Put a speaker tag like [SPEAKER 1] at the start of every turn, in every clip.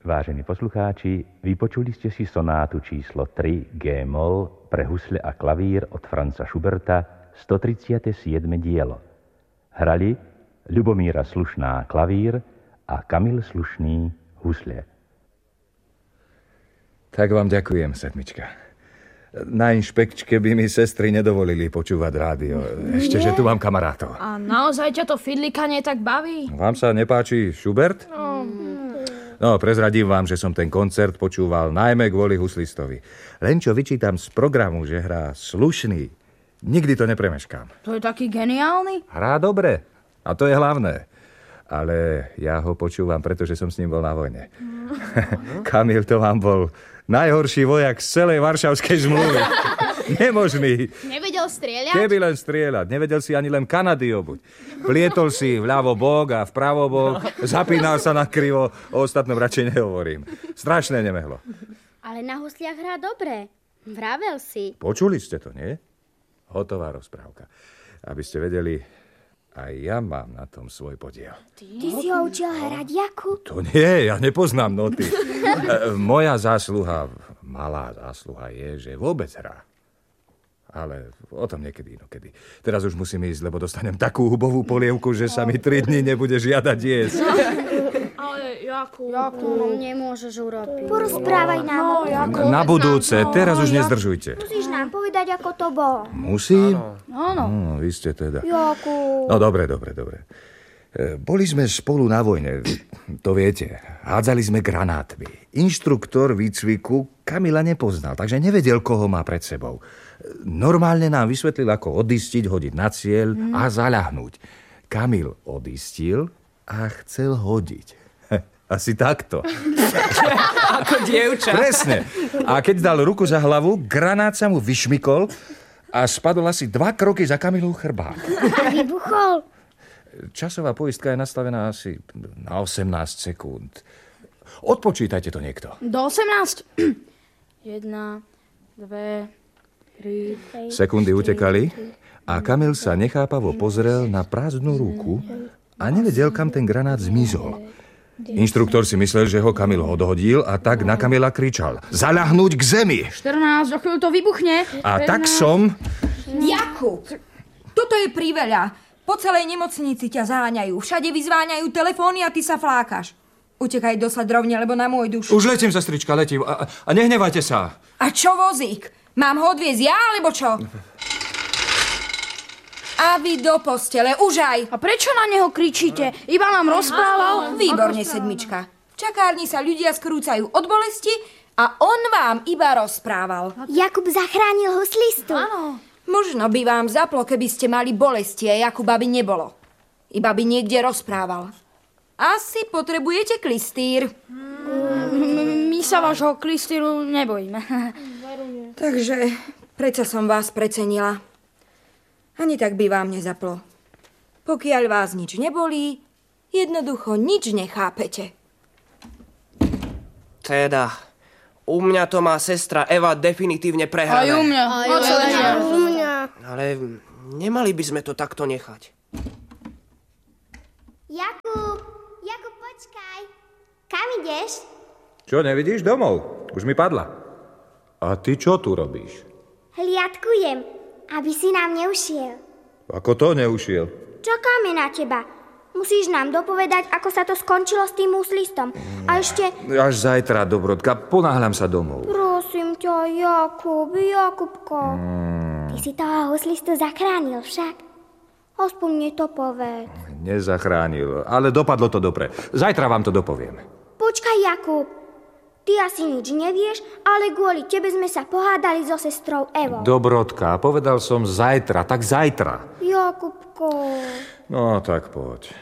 [SPEAKER 1] Vážení poslucháči, vypočuli ste si sonátu číslo 3 G-moll pre husle a klavír od Franza Schuberta, 137. dielo. Hrali Ľubomíra Slušná klavír a Kamil Slušný husle.
[SPEAKER 2] Tak vám ďakujem, sedmička. Na inšpekčke by mi sestry nedovolili počúvať rádio. Ešte, že tu mám kamarátov.
[SPEAKER 3] A naozaj ťa to fidlikanie tak baví?
[SPEAKER 2] Vám sa nepáči Schubert? No, prezradím vám, že som ten koncert počúval najmä kvôli huslistovi. Len čo vyčítam z programu, že hrá Slušný, nikdy to nepremeškám.
[SPEAKER 3] To je taký geniálny?
[SPEAKER 2] Hrá dobre, a to je hlavné. Ale ja ho počúvam, pretože som s ním bol na vojne. Kamil to vám bol najhorší vojak z celej Varšavskej zmluvy. Nemožný.
[SPEAKER 3] Nevedel strieľať?
[SPEAKER 2] Keby len strieľať. Nevedel si ani len Kanady obuť. Plietol si vľavo bok a vpravo bok. Zapínal sa na krivo. O ostatnom radšej nehovorím. Strašné nemehlo.
[SPEAKER 4] Ale na husliach hrá dobre. Vravel si.
[SPEAKER 2] Počuli ste to, nie? Hotová rozprávka. Aby ste vedeli, aj ja mám na tom svoj podiel.
[SPEAKER 4] Ty si ho učil hrať, Jakub?
[SPEAKER 2] To nie, ja nepoznám noty. Moja zásluha, malá zásluha je, že vôbec hrá. Ale o tom niekedy inokedy. Teraz už musím ísť, lebo dostanem takú hubovú polievku, že sa mi 3 dni nebude žiadať jesť.
[SPEAKER 3] Ale Jakub...
[SPEAKER 4] No, nemôžeš urobiť. Porozprávaj nám.
[SPEAKER 2] Na budúce, teraz už nezdržujte.
[SPEAKER 4] Musíš nám povedať, ako to bolo.
[SPEAKER 2] Musím?
[SPEAKER 3] Áno.
[SPEAKER 2] Vy ste teda.
[SPEAKER 4] Jakub.
[SPEAKER 2] No dobre. Boli sme spolu na vojne, to viete. Hádzali sme granátmi. Inštruktor výcviku Kamila nepoznal, takže nevedel, koho má pred sebou. Normálne nám vysvetlil, ako odistiť, hodiť na cieľ a zaľahnúť. Kamil odistil a chcel hodiť. Asi takto.
[SPEAKER 5] Ako dievča.
[SPEAKER 2] Presne. A keď dal ruku za hlavu, granát sa mu vyšmykol a spadol asi 2 kroky za Kamilov chrbát.
[SPEAKER 4] A vybuchol.
[SPEAKER 2] Časová poistka je nastavená asi na 18 sekúnd. Odpočítajte to niekto.
[SPEAKER 3] Do 18. 1, 2... 3,
[SPEAKER 2] sekundy utekali a Kamil sa nechápavo pozrel na prázdnu ruku a nevedel, kam ten granát zmizol. Inštruktor si myslel, že ho Kamil odhodil a tak na Kamila kričal: zaľahnúť k zemi!
[SPEAKER 3] 14, do chvíľu to vybuchne.
[SPEAKER 2] A tak som...
[SPEAKER 5] Jakub, toto je priveľa. Po celej nemocnici ťa záňajú. Všade vyzváňajú telefóny a ty sa flákaš. Utekaj do sledrovne, lebo na môj dušu.
[SPEAKER 2] Už letím, sestrička, letím. A nehnevajte sa.
[SPEAKER 5] A čo vozík? Mám ho odviezť ja, alebo čo? A vy do postele, už aj.
[SPEAKER 3] A prečo na neho kričíte? Iba nám rozprával.
[SPEAKER 5] Výborne, sedmička. V čakárni sa ľudia skrúcajú od bolesti a on vám iba rozprával.
[SPEAKER 4] Jakub zachránil huslistu.
[SPEAKER 3] Áno.
[SPEAKER 5] Možno by vám zaplo, keby ste mali bolesti a Jakuba by nebolo. Iba by niekde rozprával. Asi potrebujete klistýr.
[SPEAKER 3] My sa vášho klistýru nebojíme.
[SPEAKER 5] Takže predsa som vás precenila. Ani tak by vám nezaplo. Pokiaľ vás nič nebolí, jednoducho nič nechápete.
[SPEAKER 6] Teda, u mňa to má sestra Eva definitívne prehrané.
[SPEAKER 3] Aj u mňa.
[SPEAKER 6] Ale nemali by sme to takto nechať.
[SPEAKER 4] Jakub, počkaj. Kam ideš?
[SPEAKER 2] Čo, nevidíš? Domov. Už mi padla. A ty čo tu robíš?
[SPEAKER 4] Hliadkujem, aby si nám neušiel.
[SPEAKER 2] Ako to neušiel?
[SPEAKER 4] Čakáme na teba. Musíš nám dopovedať, ako sa to skončilo s tým huslistom. A ešte...
[SPEAKER 2] Až zajtra, Dobrodka. Ponáhľam sa domov.
[SPEAKER 4] Prosím ťa, Jakubko. Ty si toho huslistu zachránil však. Aspoň mne to povedz.
[SPEAKER 2] Nezachránil, ale dopadlo to dobre. Zajtra vám to dopoviem.
[SPEAKER 4] Počkaj, Jakub. Ty asi nič nevieš, ale kvôli tebe sme sa pohádali so sestrou Evou.
[SPEAKER 2] Dobrodka, povedal som zajtra, tak zajtra.
[SPEAKER 4] Jakubko.
[SPEAKER 2] No, tak poď.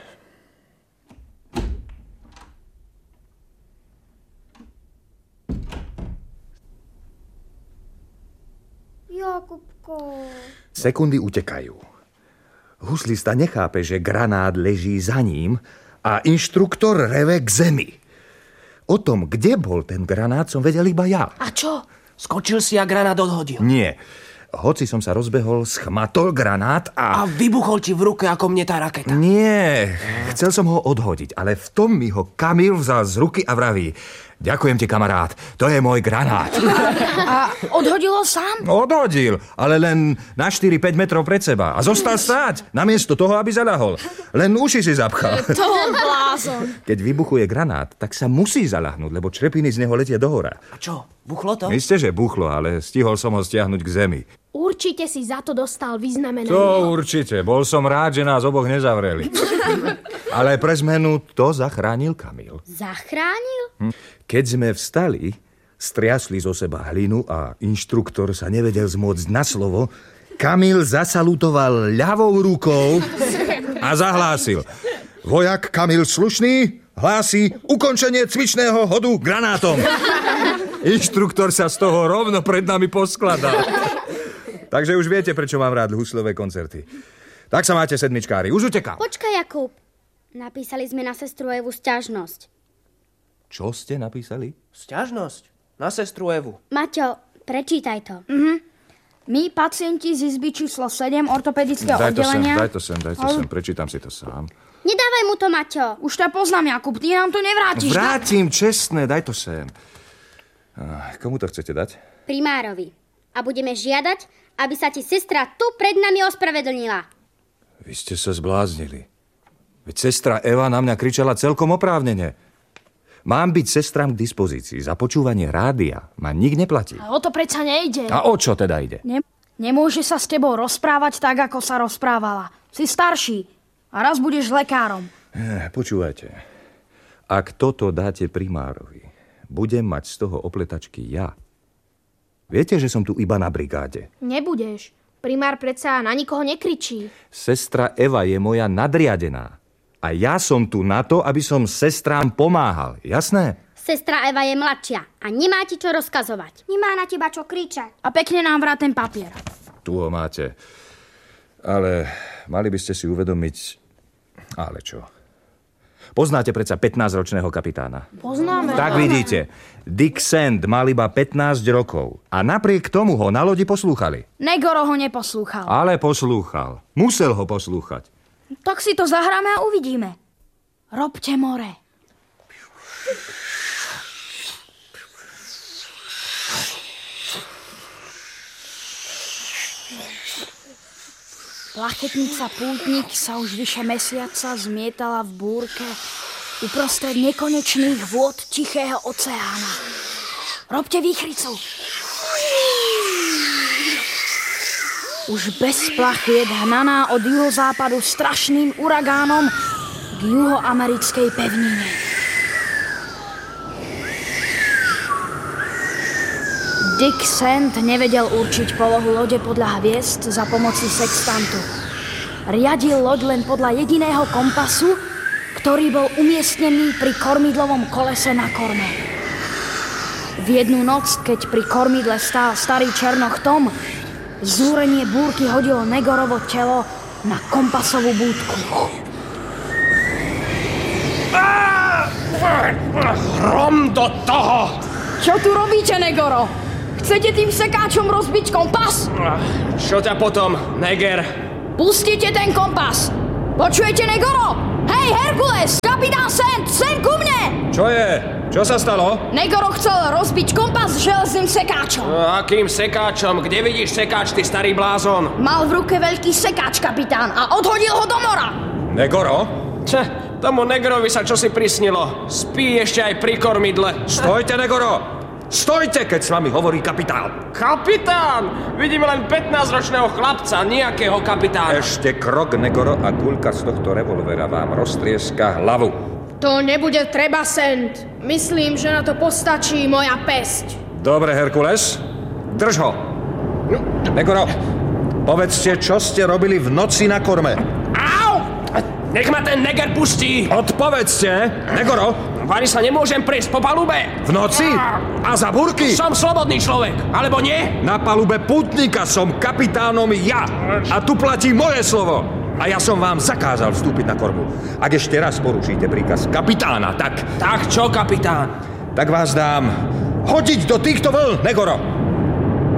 [SPEAKER 4] Jakubko.
[SPEAKER 2] Sekundy utekajú. Huslista nechápe, že granát leží za ním a inštruktor reve k zemi. O tom, kde bol ten granát, som vedel iba ja.
[SPEAKER 6] A čo? Skočil si a granát odhodil.
[SPEAKER 2] Nie. Hoci som sa rozbehol, schmatol granát
[SPEAKER 6] A vybuchol ti v ruke ako mne tá raketa.
[SPEAKER 2] Nie, chcel som ho odhodiť, ale v tom mi ho Kamil vzal z ruky a vraví: ďakujem ti, kamarát, to je môj granát.
[SPEAKER 3] A odhodil ho sám?
[SPEAKER 2] Odhodil, ale len na 4-5 metrov pred seba. A zostal stáť, namiesto toho, aby zaľahol. Len uši si zapchal.
[SPEAKER 3] To blázon.
[SPEAKER 2] Keď vybuchuje granát, tak sa musí zaľahnúť, lebo črepiny z neho letia dohora.
[SPEAKER 6] A čo, buchlo to?
[SPEAKER 2] Isté, že buchlo, ale stihol som ho stiahnuť k zemi.
[SPEAKER 7] Určite si za to dostal vyznamenanie.
[SPEAKER 2] To určite. Bol som rád, že nás oboch nezavreli. Ale pre zmenu to zachránil Kamil.
[SPEAKER 4] Zachránil?
[SPEAKER 2] Keď sme vstali, striasli zo seba hlinu a inštruktor sa nevedel zmôcť na slovo, Kamil zasalutoval ľavou rukou a zahlásil: vojak Kamil Slušný hlási ukončenie cvičného hodu granátom. Inštruktor sa z toho rovno pred nami poskladal. Takže už viete, prečo mám rád husľové koncerty. Tak sa máte, sedmičkári. Už utekám.
[SPEAKER 4] Počkaj, Jakub. Napísali sme na sestru Evu sťažnosť.
[SPEAKER 2] Čo ste napísali?
[SPEAKER 6] Sťažnosť na sestru Evu.
[SPEAKER 4] Maťo, prečítaj to.
[SPEAKER 3] My, pacienti z izby číslo 7 ortopedického oddelenia...
[SPEAKER 2] Daj to sem, prečítam si to sám.
[SPEAKER 4] Nedávaj mu to, Maťo.
[SPEAKER 3] Už ťa poznám, Jakub, ty nám to nevrátiš.
[SPEAKER 2] Vrátim, čestné, daj to sem. Komu to chcete dať?
[SPEAKER 4] Primárovi. A budeme žiadať, aby sa ti sestra tu pred nami ospravedlnila.
[SPEAKER 2] Vy ste sa zbláznili. Veď sestra Eva na mňa kričala celkom oprávnene. Mám byť sestram k dispozícii. Za počúvanie rádia ma nik neplatí.
[SPEAKER 7] A o to predsa nejde.
[SPEAKER 2] A o čo teda ide?
[SPEAKER 3] Nemôže sa s tebou rozprávať tak, ako sa rozprávala. Si starší a raz budeš lekárom.
[SPEAKER 2] Počúvajte. Ak toto dáte primárovi, budem mať z toho opletačky ja. Viete, že som tu iba na brigáde.
[SPEAKER 7] Nebudeš. Primár predsa na nikoho nekričí.
[SPEAKER 2] Sestra Eva je moja nadriadená. A ja som tu na to, aby som sestrám pomáhal. Jasné?
[SPEAKER 4] Sestra Eva je mladšia a nemá ti čo rozkazovať. Nemá na teba čo kričať.
[SPEAKER 3] A pekne nám vrát ten papier.
[SPEAKER 2] Tu ho máte. Ale mali by ste si uvedomiť... Ale čo? Poznáte predsa 15-ročného kapitána.
[SPEAKER 3] Poznáme.
[SPEAKER 2] Tak vidíte, Dick Sand mal iba 15 rokov. A napriek tomu ho na lodi poslúchali.
[SPEAKER 3] Negoro ho neposlúchal.
[SPEAKER 2] Ale poslúchal. Musel ho poslúchať.
[SPEAKER 3] Tak si to zahráme a uvidíme. Robte more. Plachetnica Pútnik sa už vyše mesiaca zmietala v búrke uprostred nekonečných vôd Tichého oceána. Robte výchricu. Už bez plachiet hnaná od juhozápadu strašným uragánom k juhoamerickej pevnine. Dick Sand nevedel určiť polohu lode podľa hviezd za pomoci sextantu. Riadil loď len podľa jediného kompasu, ktorý bol umiestnený pri kormidlovom kolese na korme. V jednu noc, keď pri kormidle stál starý černoch Tom, zúrenie búrky hodilo Negorovo telo na kompasovú búdku.
[SPEAKER 6] Hrom do toho!
[SPEAKER 3] Čo tu robíte, Negoro? Chcete tým sekáčom rozbiť kompas?
[SPEAKER 6] Čo ťa potom, Neger?
[SPEAKER 3] Pustite ten kompas! Počujete, Negoro? Hej, Herkules! Kapitán Sand! Sem ku mne!
[SPEAKER 2] Čo je? Čo sa stalo?
[SPEAKER 3] Negoro chcel rozbiť kompas železným sekáčom.
[SPEAKER 6] Akým sekáčom? Kde vidíš sekáč, ty starý blázon?
[SPEAKER 3] Mal v ruke veľký sekáč, kapitán, a odhodil ho do mora.
[SPEAKER 2] Negoro?
[SPEAKER 6] Tomu Negerovi sa čosi prisnilo. Spí ešte aj pri kormidle.
[SPEAKER 2] Stojte, Negoro! Stojte, keď s vami hovorí kapitán.
[SPEAKER 6] Kapitán! Vidím len 15-ročného chlapca, nejakého kapitána.
[SPEAKER 2] Ešte krok, Negoro, a guľka z tohto revolvera vám roztrieska hlavu.
[SPEAKER 7] To nebude treba, Sand. Myslím, že na to postačí moja pesť.
[SPEAKER 2] Dobre, Herkules. Drž ho. Negoro, povedzte, čo ste robili v noci na korme.
[SPEAKER 6] Au! Nech ma ten Neger pustí!
[SPEAKER 2] Odpovedzte, Negoro.
[SPEAKER 6] Ani sa nemôžem prejsť po palube.
[SPEAKER 2] V noci? A za búrky?
[SPEAKER 6] Som slobodný človek, alebo nie?
[SPEAKER 2] Na palube Pútnika som kapitánom ja. A tu platí moje slovo. A ja som vám zakázal vstúpiť na korbu. Ak ešte raz porušíte príkaz kapitána, tak...
[SPEAKER 6] Tak čo, kapitán?
[SPEAKER 2] Tak vás dám hodiť do týchto vln, Negoro.